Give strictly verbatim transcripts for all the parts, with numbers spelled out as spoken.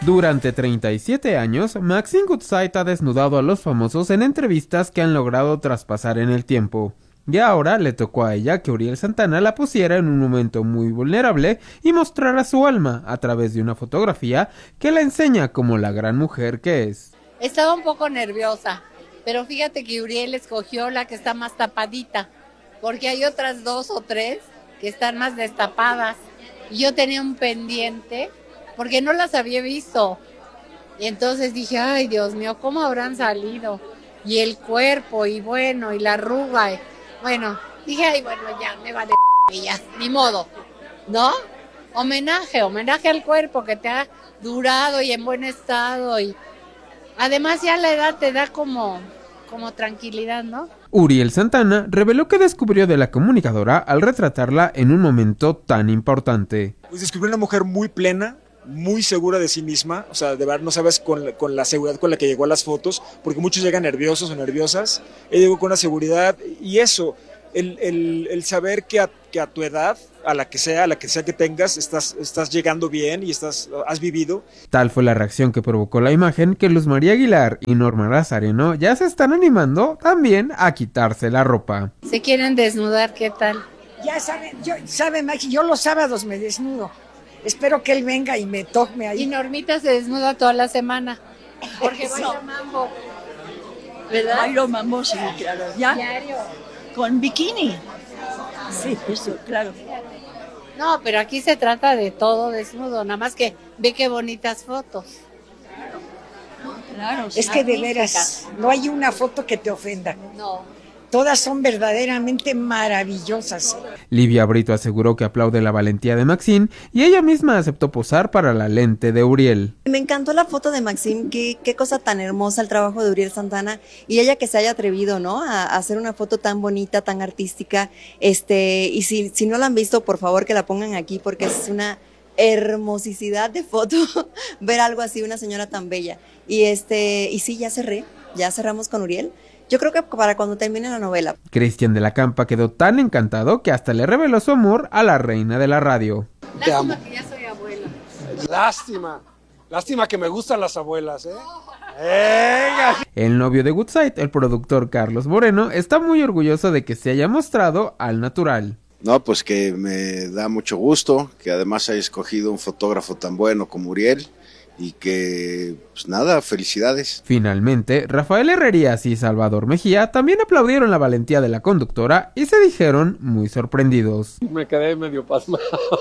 Durante treinta y siete años, Maxine Goodside ha desnudado a los famosos en entrevistas que han logrado traspasar en el tiempo. Y ahora le tocó a ella que Uriel Santana la pusiera en un momento muy vulnerable y mostrara su alma a través de una fotografía que la enseña como la gran mujer que es. Estaba un poco nerviosa, pero fíjate que Uriel escogió la que está más tapadita, porque hay otras dos o tres que están más destapadas. Y yo tenía un pendiente, porque no las había visto. Y entonces dije, ay Dios mío, ¿cómo habrán salido? Y el cuerpo, y bueno, y la arruga. Y, bueno, dije, ay, bueno, ya, me vale ya, ni modo, ¿no? Homenaje, homenaje al cuerpo que te ha durado y en buen estado. Y además ya la edad te da como, como tranquilidad, ¿no? Uriel Santana reveló que descubrió de la comunicadora al retratarla en un momento tan importante. Pues descubrí una mujer muy plena, muy segura de sí misma, o sea, de verdad no sabes con, con la seguridad con la que llegó a las fotos, porque muchos llegan nerviosos o nerviosas, ella llegó con una seguridad y eso, el, el, el saber que a, que a tu edad, a la que sea, a la que sea que tengas, estás, estás llegando bien y estás, has vivido. Tal fue la reacción que provocó la imagen que Luz María Aguilar y Norma Lazareno ya se están animando también a quitarse la ropa. ¿Se quieren desnudar? ¿Qué tal? Ya saben, yo, sabe Maxi, yo los sábados me desnudo. Espero que él venga y me toque ahí. Y Normita se desnuda toda la semana. Porque baila mambo. ¿Verdad? Bailo mambo, sí, claro. ¿Ya? Diario. Con bikini. Sí, eso, claro. No, pero aquí se trata de todo desnudo, nada más que ve qué bonitas fotos. Claro. Es que de veras, no hay una foto que te ofenda. No. Todas son verdaderamente maravillosas. Livia Brito aseguró que aplaude la valentía de Maxine y ella misma aceptó posar para la lente de Uriel. Me encantó la foto de Maxine, qué, qué cosa tan hermosa el trabajo de Uriel Santana y ella que se haya atrevido, ¿no? A, a hacer una foto tan bonita, tan artística. Este, y si, si no la han visto, por favor que la pongan aquí porque es una hermosicidad de foto ver algo así, una señora tan bella. Y este, y sí, ya cerré, ya cerramos con Uriel. Yo creo que para cuando termine la novela. Cristian de la Campa quedó tan encantado que hasta le reveló su amor a la reina de la radio. Lástima que ya soy abuela. Lástima, lástima que me gustan las abuelas, ¿eh? Venga. El novio de Goodside, el productor Carlos Moreno, está muy orgulloso de que se haya mostrado al natural. No, pues que me da mucho gusto, que además haya escogido un fotógrafo tan bueno como Uriel. Y que, pues nada, felicidades. Finalmente, Rafael Herrerías y Salvador Mejía también aplaudieron la valentía de la conductora y se dijeron muy sorprendidos. Me quedé medio pasmado.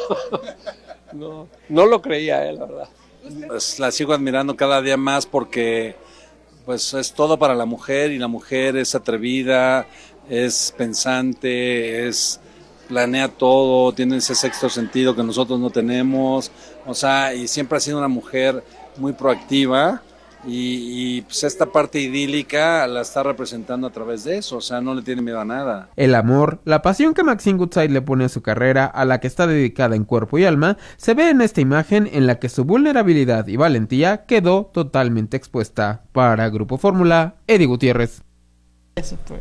No, no lo creía, eh, la verdad. Pues la sigo admirando cada día más porque pues es todo para la mujer y la mujer es atrevida, es pensante, es... planea todo, tiene ese sexto sentido que nosotros no tenemos, o sea, y siempre ha sido una mujer muy proactiva y, y pues esta parte idílica la está representando a través de eso, o sea, no le tiene miedo a nada. El amor, la pasión que Maxine Goodside le pone a su carrera, a la que está dedicada en cuerpo y alma, se ve en esta imagen en la que su vulnerabilidad y valentía quedó totalmente expuesta. Para Grupo Fórmula, Eddie Gutiérrez. Eso fue.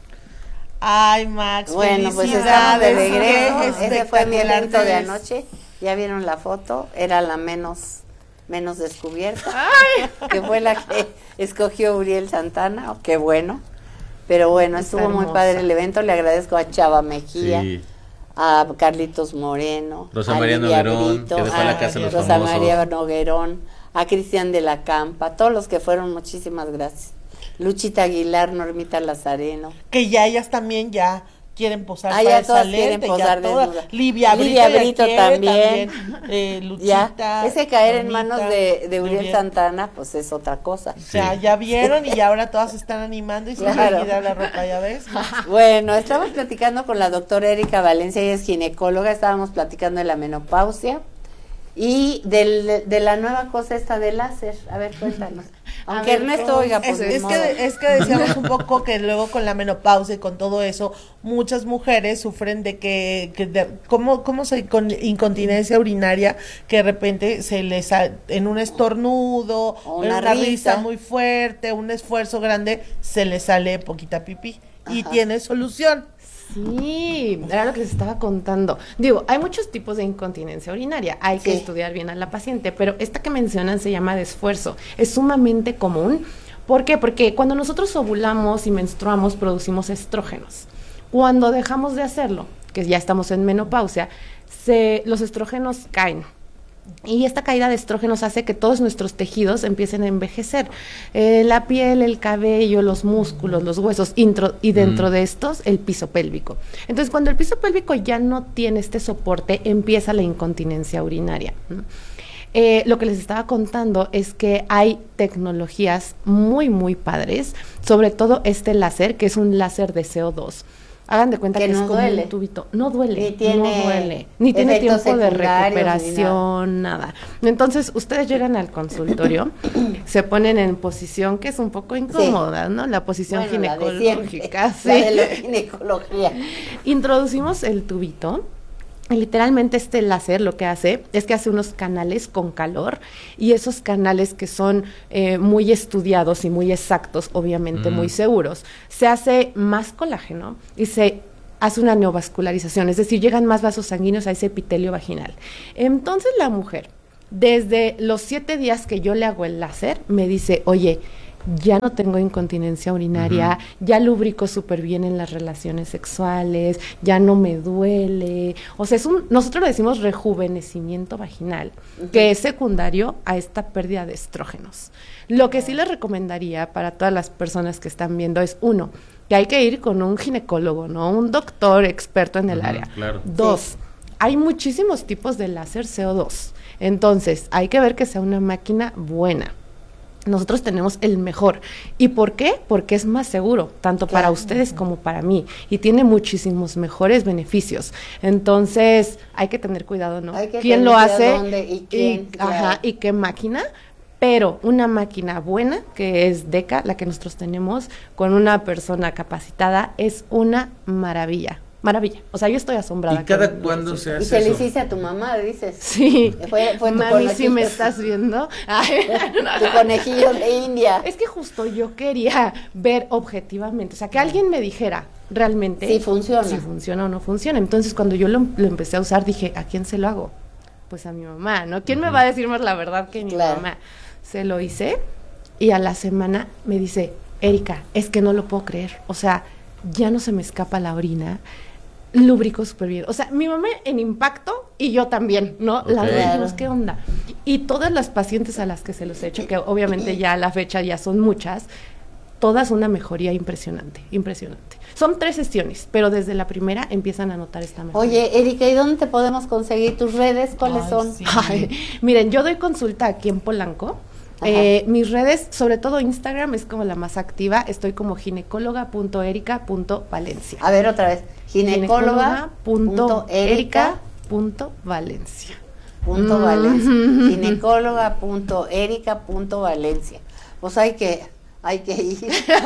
Ay, Max, bueno, pues estamos de regreso. Ese fue mi evento de anoche. Ya vieron la foto, era la menos menos descubierta, ay, que fue la que escogió Uriel Santana. Oh, qué bueno. Pero bueno, está estuvo hermosa. Muy padre el evento. Le agradezco a Chava Mejía, sí, a Carlitos Moreno, Rosa María Noguerón, Brito, que dejó a, la casa de los Rosa famosos. María Noguerón, a Cristian de la Campa, todos los que fueron, muchísimas gracias. Luchita Aguilar, Normita Lazareno. Que ya ellas también ya quieren posar ah, para ya todas lente, quieren posar ya todas. Livia Brito, Livia Brito quiere, también. también eh, Luchita. Ya. Ese caer Normita, en manos de, de Uriel Uriel Santana, pues es otra cosa. Sí. O sea, ya vieron y ahora todas se están animando y se claro. van a quitar la ropa, ya ves. Bueno, estamos platicando con la doctora Erika Valencia, ella es ginecóloga, estábamos platicando de la menopausia y del, de la nueva cosa esta de láser. A ver, cuéntanos. Aunque ver, Ernesto, oiga, pues es, es, que, es que decíamos un poco que luego con la menopausia y con todo eso, muchas mujeres sufren de que, que de, ¿cómo, cómo se, con incontinencia urinaria, que de repente se les, en un estornudo, o una, una risa muy fuerte, un esfuerzo grande, se les sale poquita pipí. Ajá. Y tiene solución. Sí, era lo que les estaba contando. Digo, hay muchos tipos de incontinencia urinaria, hay que Sí. estudiar bien a la paciente, pero esta que mencionan se llama de esfuerzo, es sumamente común. ¿Por qué? Porque cuando nosotros ovulamos y menstruamos producimos estrógenos. Cuando dejamos de hacerlo, que ya estamos en menopausia, se, los estrógenos caen. Y esta caída de estrógenos hace que todos nuestros tejidos empiecen a envejecer. Eh, la piel, el cabello, los músculos, los huesos, intro, y dentro mm. de estos, el piso pélvico. Entonces, cuando el piso pélvico ya no tiene este soporte, empieza la incontinencia urinaria. Eh, lo que les estaba contando es que hay tecnologías muy, muy padres, sobre todo este láser, que es un láser de C O dos. Hagan de cuenta que, que no es como duele. un tubito. No duele, ni tiene no duele. Ni tiene tiempo de recuperación, nada. nada. Entonces, ustedes llegan al consultorio, se ponen en posición que es un poco incómoda, sí. ¿no? La posición bueno, ginecológica. La de, sí. la de la ginecología. Introducimos el tubito. Literalmente este láser lo que hace es que hace unos canales con calor y esos canales que son eh, muy estudiados y muy exactos, obviamente mm. muy seguros, se hace más colágeno y se hace una neovascularización, es decir, llegan más vasos sanguíneos a ese epitelio vaginal. Entonces la mujer, desde los siete días que yo le hago el láser, me dice, oye, ya no tengo incontinencia urinaria, uh-huh. ya lubrico súper bien en las relaciones sexuales, ya no me duele. O sea, es un, nosotros le decimos rejuvenecimiento vaginal, uh-huh. que es secundario a esta pérdida de estrógenos. Lo que sí les recomendaría para todas las personas que están viendo es, uno, que hay que ir con un ginecólogo, ¿no? Un doctor experto en el uh-huh, área. Claro. Dos, sí. hay muchísimos tipos de láser C O dos. Entonces, hay que ver que sea una máquina buena. Nosotros tenemos el mejor. ¿Y por qué? Porque es más seguro, tanto claro. para ustedes como para mí, y tiene muchísimos mejores beneficios. Entonces, hay que tener cuidado, ¿no? Hay que ¿Quién tener lo hace? Dónde y quién. Y, claro. Ajá, y qué máquina. Pero una máquina buena, que es DECA, la que nosotros tenemos, con una persona capacitada, es una maravilla. Maravilla. O sea, yo estoy asombrada. ¿Y cada cuándo se hace eso? Y se eso? le hiciste a tu mamá, dices. Sí. Fue, fue Mami, si me estás viendo. Tu conejillo de India. Es que justo yo quería ver objetivamente, o sea, que alguien me dijera realmente si funciona. Si funciona o no funciona. Entonces, cuando yo lo, lo empecé a usar, dije, ¿a quién se lo hago? Pues a mi mamá, ¿no? ¿Quién uh-huh. me va a decir más la verdad que mi claro. mamá? Se lo hice y a la semana me dice, Erika, es que no lo puedo creer. O sea, ya no se me escapa la orina. Lubrico súper bien. O sea, mi mamá en impacto y yo también, ¿no? Okay. Las dijimos, ¿qué onda? Y todas las pacientes a las que se los he hecho, que obviamente ya a la fecha ya son muchas, todas una mejoría impresionante, impresionante. Son tres sesiones, pero desde la primera empiezan a notar esta mejoría. Oye, Erika, ¿y dónde te podemos conseguir tus redes? ¿Cuáles Ay, son? Sí. Ay, miren, yo doy consulta aquí en Polanco. Eh, mis redes, sobre todo Instagram, es como la más activa. Estoy como ginecóloga punto erica punto valencia. A ver, otra vez. ginecóloga punto erica punto valencia. Punto Valencia. ginecóloga punto erica punto valencia. Pues hay que... Hay que ir.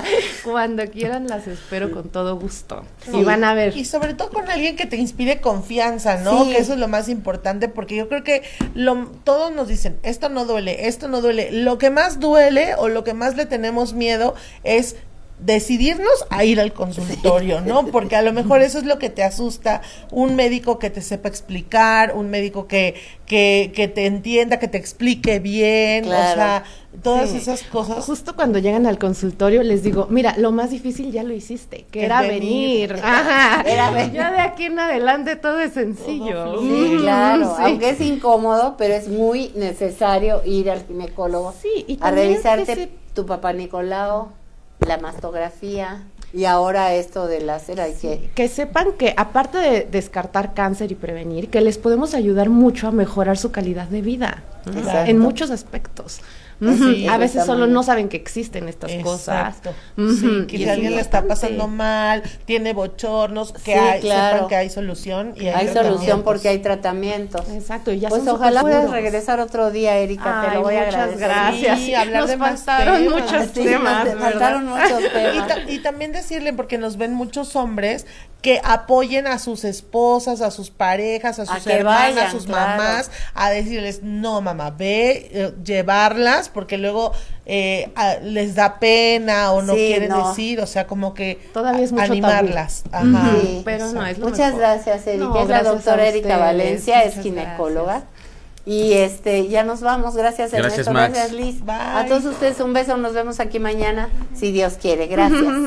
Cuando quieran las espero con todo gusto. Sí. Y van a ver. Y sobre todo con alguien que te inspire confianza, ¿no? Sí. Que eso es lo más importante, porque yo creo que lo, todos nos dicen, esto no duele, esto no duele. Lo que más duele o lo que más le tenemos miedo es decidirnos a ir al consultorio, ¿no? Porque a lo mejor eso es lo que te asusta, un médico que te sepa explicar, un médico que que, que te entienda, que te explique bien, claro. O sea, todas sí. esas cosas. Justo cuando llegan al consultorio les digo, mira, lo más difícil ya lo hiciste, que era venir. venir. Ajá. Era venir. Ya de aquí en adelante todo es sencillo. Sí, claro, sí. Aunque es incómodo, pero es muy necesario ir al ginecólogo sí, y a revisarte se... tu papá Nicolau, la mastografía y ahora esto del láser. Hay sí, que que sepan que aparte de descartar cáncer y prevenir, que les podemos ayudar mucho a mejorar su calidad de vida, ¿no? En muchos aspectos. Sí, a veces solo no saben que existen estas Exacto. cosas. Uh-huh. Sí, que y si alguien le está pasando mal, tiene bochornos, que sí, hay, claro. sepan que hay solución. Y hay, hay solución porque hay tratamientos. Exacto. Y ya pues ojalá puedas regresar otro día, Erika. Ay, te lo voy a agradecer. Muchas gracias. Sí, hablar nos de faltaron temas. muchos sí, temas. Nos faltaron muchos temas. Y, ta- y también decirle, porque nos ven muchos hombres que apoyen a sus esposas, a sus parejas, a sus que hermanas, vayan, a sus claro. mamás, a decirles, no mamá, ve, eh, llevarlas, porque luego eh, a, les da pena o no Sí, quieren no. decir, o sea, como que todavía es mucho animarlas. tabú. Ajá. Sí, pero no, es lo Muchas mejor. gracias, Erika. No, es la gracias doctora a Erika ustedes, Valencia, es muchas ginecóloga. gracias. Y este, ya nos vamos. Gracias, Gracias, Ernesto. Max. Gracias, Liz. Bye. A todos ustedes un beso. Nos vemos aquí mañana, si Dios quiere. Gracias.